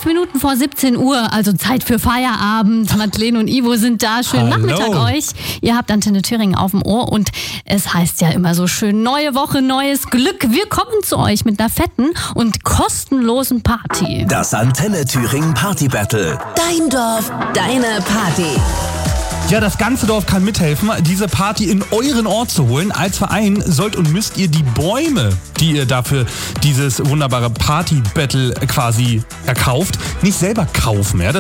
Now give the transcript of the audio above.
Minuten vor 17 Uhr, also Zeit für Feierabend. Madeleine und Ivo sind da. Schönen Nachmittag euch. Ihr habt Antenne Thüringen auf dem Ohr und es heißt ja immer so schön, neue Woche, neues Glück. Wir kommen zu euch mit einer fetten und kostenlosen Party. Das Antenne Thüringen Party Battle. Dein Dorf, deine Party. Ja, das ganze Dorf kann mithelfen, diese Party in euren Ort zu holen. Als Verein sollt und müsst ihr die Bäume, die ihr dafür dieses wunderbare Party-Battle quasi erkauft, nicht selber kaufen. Ja?